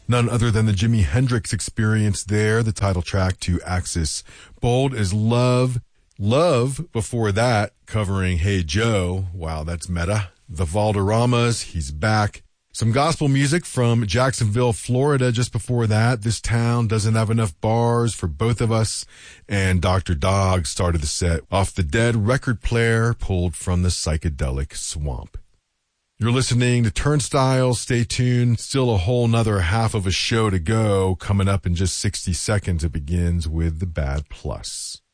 None other than the Jimi Hendrix Experience there, the title track to Axis. Bold as Love. Love, before that, covering Hey Joe. Wow, that's meta. The Valderramas, He's Back. Some gospel music from Jacksonville, Florida just before that. This Town Doesn't Have Enough Bars for Both of Us. And Dr. Dog started the set off the Dead record player pulled from the psychedelic swamp. You're listening to Turnstiles. Stay tuned. Still a whole nother half of a show to go. Coming up in just 60 seconds, it begins with the Bad Plus.